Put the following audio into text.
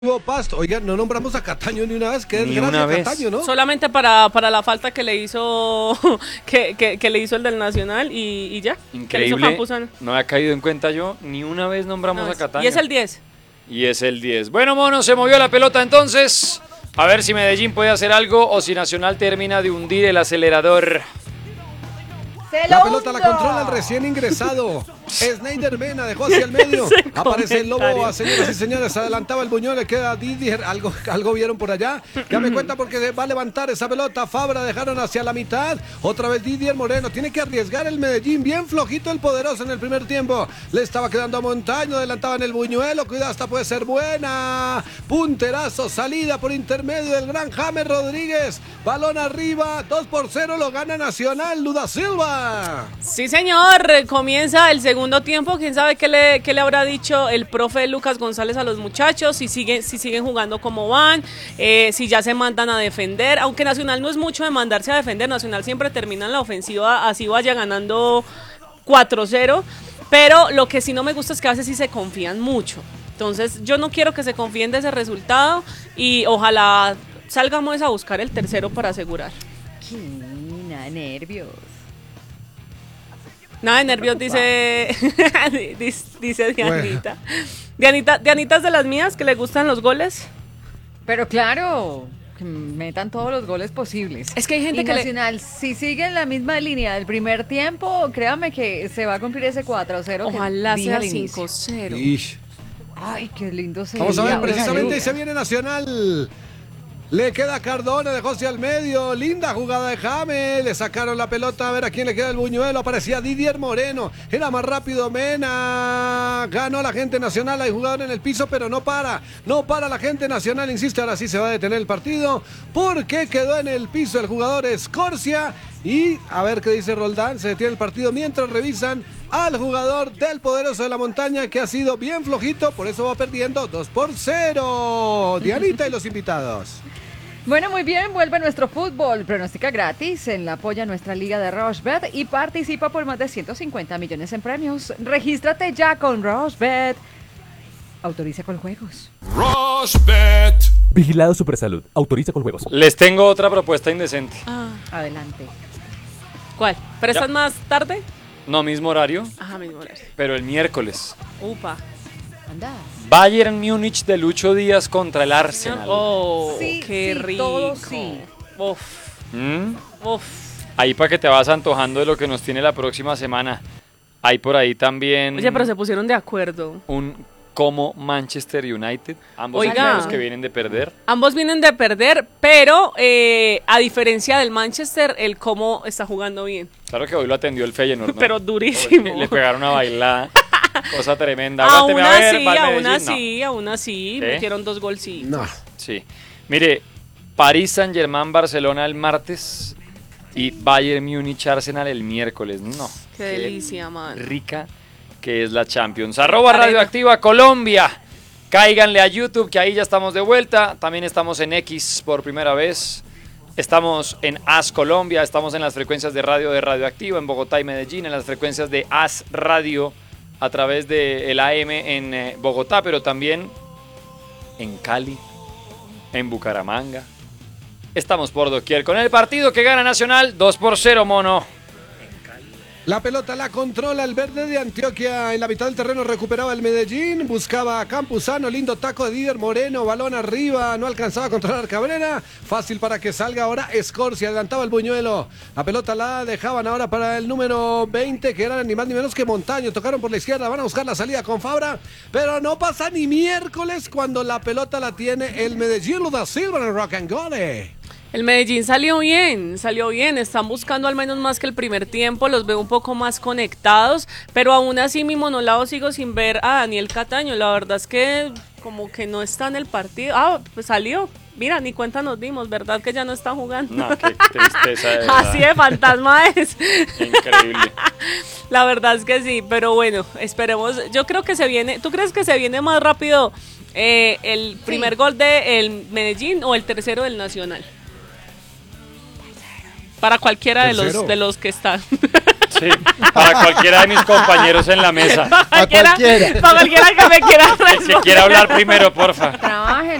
Pasto. Oigan, no nombramos a Cataño ni una vez, que es Ni gracias una a vez. Cataño, ¿no? Solamente para la falta que le hizo que le hizo el del Nacional y ya. Que le hizo Increíble, Campuzano. no había caído en cuenta yo, ni una vez nombramos No, a Cataño. y es el 10. Y es el 10. Bueno, mono, se movió la pelota entonces. A ver si Medellín puede hacer algo o si Nacional termina de hundir el acelerador. La pelota la controla el recién ingresado Snyder Mena, dejó hacia el medio. Aparece el Lobo, señoras y señores. Adelantaba el Buñuel, le queda Didier. Algo vieron por allá. Ya me cuenta porque va a levantar esa pelota. Fabra dejaron hacia la mitad. Otra vez Didier Moreno. Tiene que arriesgar el Medellín. Bien flojito el poderoso en el primer tiempo. Le estaba quedando a Montaño. Adelantaban el Buñuelo. Cuidado, esta puede ser buena. Punterazo, salida por intermedio del gran James Rodríguez. Balón arriba. 2-0. Lo gana Nacional. Luda Silva. Sí, señor. Comienza el segundo tiempo. Quién sabe qué le habrá dicho el profe Lucas González a los muchachos. Si siguen jugando como van. Si ya se mandan a defender. Aunque Nacional no es mucho de mandarse a defender. Nacional siempre termina en la ofensiva. Así vaya ganando 4-0. Pero lo que sí no me gusta es que a veces sí se confían mucho. Entonces yo no quiero que se confíen de ese resultado. Y ojalá salgamos a buscar el tercero para asegurar. Qué nervios. Nada de nervios, dice Dianita. Dianita es de las mías que le gustan los goles. Pero claro, que metan todos los goles posibles. Es que hay gente y que Nacional, si sigue en la misma línea del primer tiempo, créame que se va a cumplir ese 4-0. Ojalá que dije sea al inicio. 5-0. Ish. Ay, qué lindo sería. Vamos a ver, una precisamente lluvia. y se viene Nacional. Le queda Cardona, dejó hacia el medio. Linda jugada de James. Le sacaron la pelota. A ver a quién le queda el Buñuelo. Aparecía Didier Moreno. Era más rápido Mena. Ganó la gente Nacional. Hay jugador en el piso, pero no para. No para la gente Nacional. Insiste, ahora sí se va a detener el partido. Porque quedó en el piso el jugador Escorcia. Y a ver qué dice Roldán. Se detiene el partido mientras revisan al jugador del Poderoso de la Montaña, que ha sido bien flojito. Por eso va perdiendo 2-0. Dianita y los invitados. Bueno, muy bien, vuelve nuestro fútbol. Pronostica gratis en la apoya nuestra liga de RocheBet y participa por más de 150 millones en premios. Regístrate ya con RocheBet. Autoriza con juegos. RocheBet. Vigilado Supersalud. Autoriza con juegos. Les tengo otra propuesta indecente. Adelante. ¿Cuál? ¿Prestas Ya. más tarde? No mismo horario, Ajá, mismo horario. pero el miércoles. Upa. Anda. Bayern Múnich de Lucho Díaz contra el Arsenal. Oh, Sí, qué sí, rico. todo sí. Uf, ¿Mm? uf. Ahí para que te vas antojando de lo que nos tiene la próxima semana. Hay por ahí también Oye, pero se pusieron de acuerdo. un como Manchester United. Ambos Oiga. equipos que vienen de perder. Ambos vienen de perder, pero a diferencia del Manchester, el Como está jugando bien. Claro que hoy lo atendió el Feyenoord, ¿no? Pero durísimo. Le pegaron una bailada. Cosa tremenda. Aún Aguánteme a ver, así, va el aún Medellín. No. así, aún así, ¿Sí? metieron 2 golcitos. No. Sí. Mire, París Saint-Germain Barcelona el martes y Bayern Múnich Arsenal el miércoles. No. Qué delicia, man. Rica que es la Champions. @ Radioactiva Colombia. Cáiganle a YouTube, que ahí ya estamos de vuelta. También estamos en X por primera vez. Estamos en AS Colombia. Estamos en las frecuencias de radio de Radioactiva en Bogotá y Medellín. En las frecuencias de AS Radio a través del AM en Bogotá, pero también en Cali, en Bucaramanga. Estamos por doquier con el partido que gana Nacional 2-0, mono. La pelota la controla el verde de Antioquia. En la mitad del terreno recuperaba el Medellín. Buscaba a Campuzano. Lindo taco de Didier Moreno. Balón arriba. No alcanzaba a controlar Cabrera. Fácil para que salga ahora Escorcia. Adelantaba el Buñuelo. La pelota la dejaban ahora para el número 20, que era ni más ni menos que Montaño. Tocaron por la izquierda. Van a buscar la salida con Fabra. Pero no pasa ni miércoles cuando la pelota la tiene el Medellín. Luda Silva en el Rock and Gole. El Medellín salió bien, están buscando al menos más que el primer tiempo, los veo un poco más conectados, pero aún así mi monolado sigo sin ver a Daniel Cataño, la verdad es que como que no está en el partido. Pues salió, mira, ni cuenta nos dimos, ¿verdad que ya no está jugando? No, qué tristeza de verdad. Así de fantasma es. Increíble. La verdad es que sí, pero bueno, esperemos, yo creo que se viene, ¿tú crees que se viene más rápido el primer gol del Medellín o el tercero del Nacional? Para cualquiera de los que están. Sí, para cualquiera de mis compañeros en la mesa. A cualquiera. Para cualquiera que me quiera El que quiera hablar primero, porfa. Trabajen.